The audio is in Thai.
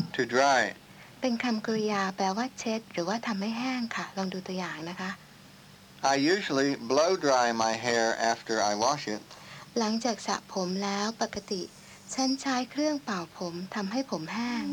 to dry. เป็นคำกริยาแปลว่าเช็ดหรือว่าทำให้แห้งค่ะลองดูตัวอย่างนะคะ I usually blow dry my hair after I wash it. หลังจากสระผมแล้วปกติฉันใช้เครื่องเป่าผมทำให้ผมแห้ง